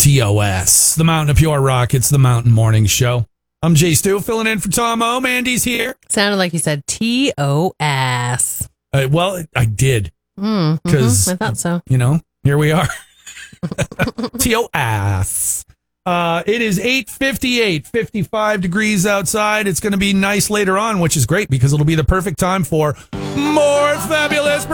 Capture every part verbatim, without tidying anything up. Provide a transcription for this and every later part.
T O S, the Mountain of Pure Rock. It's the Mountain Morning Show. I'm Jay Stu, filling in for Tom O. Mandy's here. Sounded like you said T O S. Uh, well, I did. Mm, mm-hmm, I thought so. You know, here we are. T O S. Uh, it is eight fifty-eight, fifty-five degrees outside. It's going to be nice later on, which is great because it'll be the perfect time for more fabulous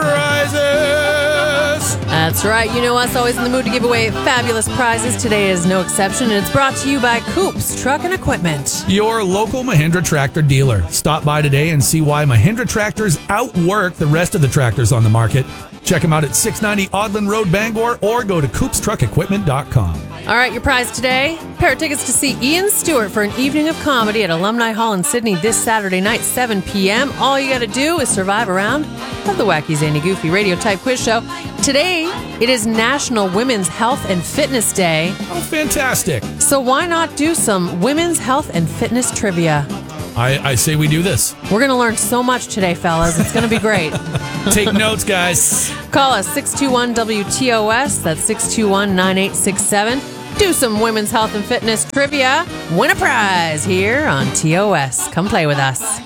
prizes. That's right. You know us, always in the mood to give away fabulous prizes. Today is no exception, and it's brought to you by Coops Truck and Equipment, your local Mahindra tractor dealer. Stop by today and see why Mahindra tractors outwork the rest of the tractors on the market. Check them out at six ninety Audland Road, Bangor, or go to coops truck equipment dot com. All right, your prize today, a pair of tickets to see Ian Stewart for an evening of comedy at Alumni Hall in Sydney this Saturday night, seven p.m. All you got to do is survive a round of the Wacky Zany Goofy radio type quiz show. Today, it is National Women's Health and Fitness Day. Oh, fantastic. So why not do some women's health and fitness trivia? I, I say we do this. We're going to learn so much today, fellas. It's going to be great. Take notes, guys. Call us six two one W T O S. That's six two one, nine eight six seven. Do some women's health and fitness trivia. Win a prize here on T O S. Come play with us.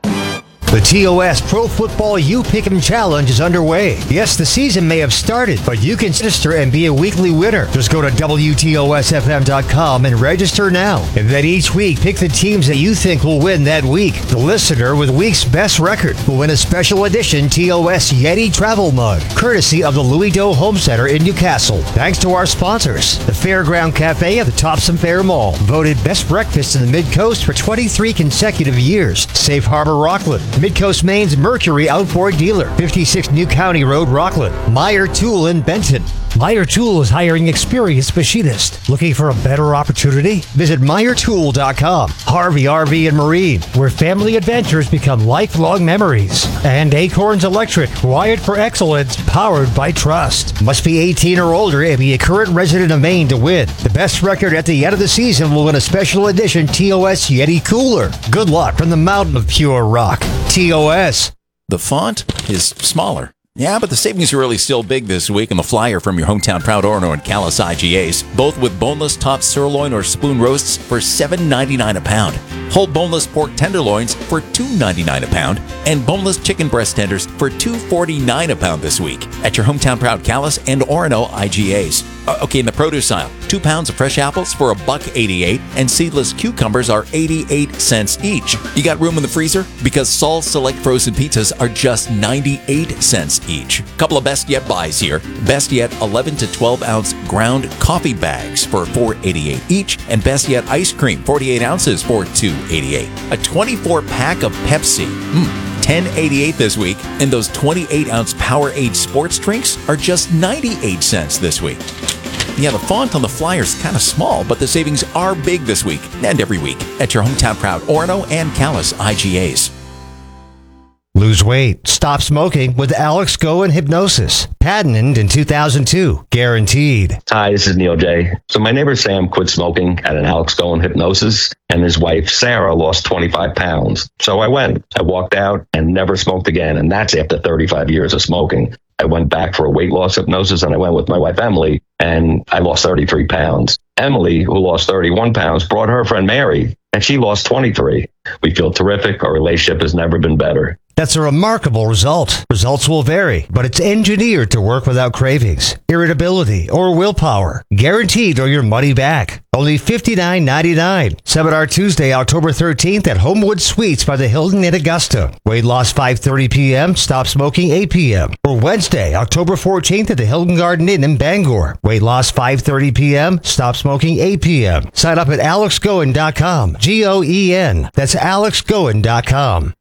The T O S Pro Football You Pick'em Challenge is underway. Yes, the season may have started, but you can register and be a weekly winner. Just go to W T O S F M dot com and register now. And then each week, pick the teams that you think will win that week. The listener with week's best record will win a special edition T O S Yeti travel mug, courtesy of the Louis Doe Home Center in Newcastle. Thanks to our sponsors, the Fairground Cafe at the Topsom Fair Mall, voted best breakfast in the Mid-Coast for twenty-three consecutive years. Safe Harbor Rockland, Midcoast Maine's Mercury Outboard Dealer, fifty-six New County Road, Rockland. Meyer Tool in Benton. Meyer Tool is hiring experienced machinists. Looking for a better opportunity? Visit Meyer Tool dot com. Harvey R V and Marine, where family adventures become lifelong memories. And Acorns Electric, wired for excellence, powered by trust. Must be eighteen or older and be a current resident of Maine to win. The best record at the end of the season will win a special edition T O S Yeti cooler. Good luck from the Mountain of Pure Rock. T O S. The font is smaller. Yeah, but the savings are really still big this week on the flyer from your hometown proud Orono and Calais I G As, both with boneless top sirloin or spoon roasts for seven ninety-nine a pound, whole boneless pork tenderloins for two ninety-nine a pound, and boneless chicken breast tenders for two forty-nine a pound this week at your hometown proud Calais and Orono I G As. Uh, okay, in the produce aisle, two pounds of fresh apples for a buck eighty-eight, and seedless cucumbers are eighty-eight cents each. You got room in the freezer? Because Saul's Select frozen pizzas are just ninety-eight cents each. Couple of best yet buys here. Best yet eleven to twelve ounce ground coffee bags for four eighty-eight each, and best yet ice cream forty-eight ounces for two eighty-eight. A twenty-four pack of Pepsi. Mm. ten eighty-eight this week, and those twenty-eight ounce Powerade sports drinks are just ninety-eight cents this week. Yeah, the font on the flyer's kind of small, but the savings are big this week and every week at your hometown proud Orono and Calais I G As. Lose weight. Stop smoking with Alex Go and Hypnosis. Patented in two thousand two. Guaranteed. Hi, this is Neil J. So my neighbor Sam quit smoking at an Alex Go and Hypnosis, and his wife Sarah lost twenty-five pounds. So I went. I walked out and never smoked again, and that's after thirty-five years of smoking. I went back for a weight loss hypnosis, and I went with my wife Emily, and I lost thirty-three pounds. Emily, who lost thirty-one pounds, brought her friend Mary, and she lost twenty-three. We feel terrific. Our relationship has never been better. That's a remarkable result. Results will vary, but it's engineered to work without cravings, irritability, or willpower. Guaranteed or your money back. Only fifty-nine ninety-nine. Seminar Tuesday, October thirteenth at Homewood Suites by the Hilton in Augusta. Weight loss five thirty p.m., stop smoking eight p.m. Or Wednesday, October fourteenth at the Hilton Garden Inn in Bangor. Weight loss five thirty p.m., stop smoking eight p.m. Sign up at alex goen dot com. G O E N. That's alex goen dot com.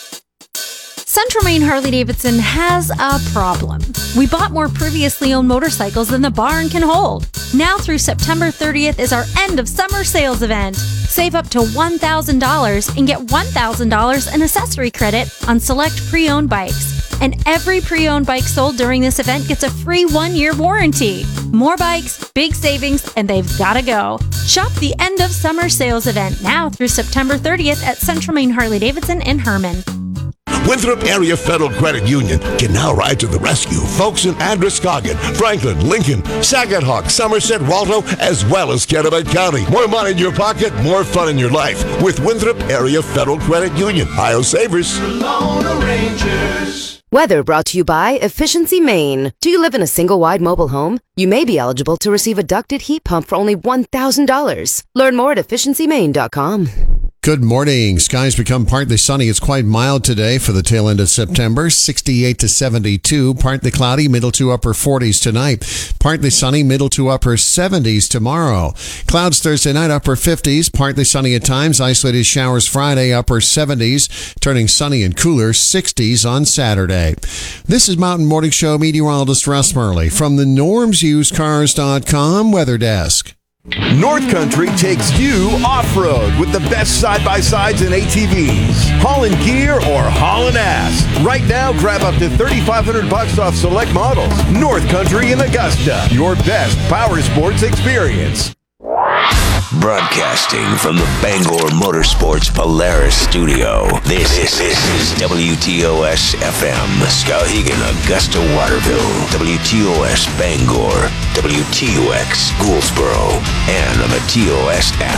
Central Maine Harley-Davidson has a problem. We bought more previously owned motorcycles than the barn can hold. Now through September thirtieth is our end of summer sales event. Save up to one thousand dollars and get one thousand dollars in accessory credit on select pre-owned bikes. And every pre-owned bike sold during this event gets a free one-year warranty. More bikes, big savings, and they've got to go. Shop the end of summer sales event now through September thirtieth at Central Maine Harley-Davidson in Herman. Winthrop Area Federal Credit Union can now ride to the rescue folks in Androscoggin, Franklin, Lincoln, Saginaw, Somerset, Waldo, as well as Kennebec County. More money in your pocket, more fun in your life with Winthrop Area Federal Credit Union. Ohio Savers. Weather brought to you by Efficiency Maine. Do you live in a single-wide mobile home? You may be eligible to receive a ducted heat pump for only one thousand dollars. Learn more at efficiency maine dot com. Good morning. Skies become partly sunny. It's quite mild today for the tail end of September. sixty-eight to seventy-two. Partly cloudy, middle to upper forties tonight. Partly sunny, middle to upper seventies tomorrow. Clouds Thursday night, upper fifties. Partly sunny at times. Isolated showers Friday, upper seventies. Turning sunny and cooler, sixties on Saturday. This is Mountain Morning Show meteorologist Russ Murley from the norms used cars dot com weather desk. North Country takes you off-road with the best side-by-sides and A T Vs. Hauling gear or hauling ass. Right now, grab up to thirty-five hundred bucks off select models. North Country in Augusta. Your best power sports experience. Broadcasting from the Bangor Motorsports Polaris studio, this, this, this is W T O S F M, Skowhegan, Augusta, Waterville, W T O S Bangor, W T O X Gouldsboro, and on the T O S app.